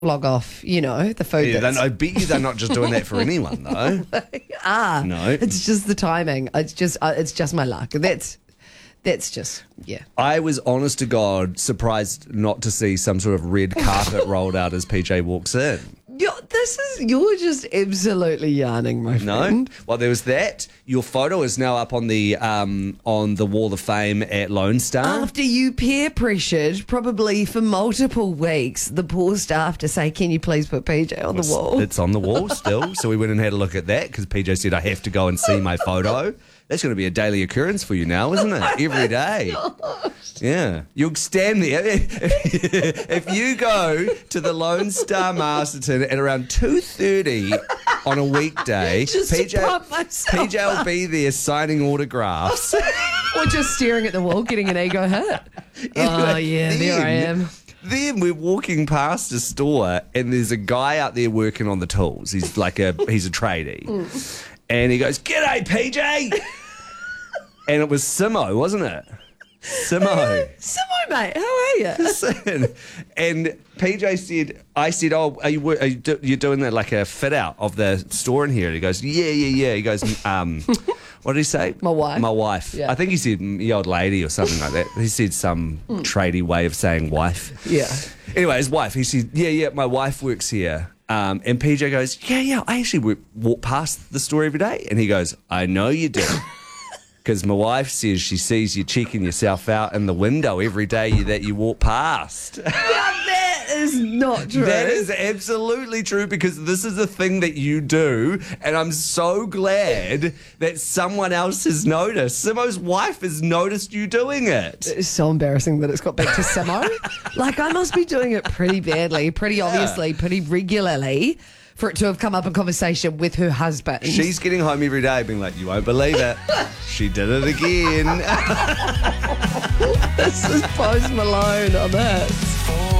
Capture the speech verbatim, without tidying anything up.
log off, you know, the food. Yeah, that's... I bet you they're not just doing that for anyone, though. ah, No. It's just the timing. It's just, uh, it's just my luck. That's, that's just, yeah. I was, honest to God, surprised not to see some sort of red carpet rolled out as P J walks in. You're, this is, you're just absolutely yarning, my No, friend. well, there was that. Your photo is now up on the um, on the Wall of Fame at Lone Star. After you peer pressured, probably for multiple weeks, the poor staff to say, "Can you please put P J on the wall?" It's on the wall still, so we went and had a look at that because P J said I have to go and see my photo. That's going to be a daily occurrence for you now, isn't it? Every day. Yeah. You'll stand there. If you go to the Lone Star Masterton at around two thirty on a weekday, Just P J, to pump myself P J will be there signing autographs. Or just staring at the wall, getting an ego hit. Oh, yeah, there I am. Then we're walking past a store and there's a guy out there working on the tools. He's like a he's a tradie. Mm. And he goes, "G'day, P J." And it was Simo, wasn't it? Simo. Simo, mate, how are you? Listen, and P J said, I said, "Oh, are you, are you do, you're doing that like a fit out of the store in here?" And he goes, "Yeah, yeah, yeah." He goes, um, what did he say? My wife. My wife. Yeah. I think he said "the old lady" or something like that. He said some mm. tradie way of saying wife. Yeah. Anyway, his wife, he said, "Yeah, yeah, my wife works here." Um, and P J goes, "Yeah, yeah, I actually w- walk past the store every day." And he goes, "I know you do. Because my wife says she sees you checking yourself out in the window every day that you walk past." Now, that is not true. That is absolutely true because this is a thing that you do. And I'm so glad that someone else has noticed. Simo's wife has noticed you doing it. It's so embarrassing that it's got back to Simo. Like, I must be doing it pretty badly, pretty yeah. obviously, pretty regularly, for it to have come up in conversation with her husband. She's getting home every day being like, "You won't believe it. She did it again." This is Post Malone on this.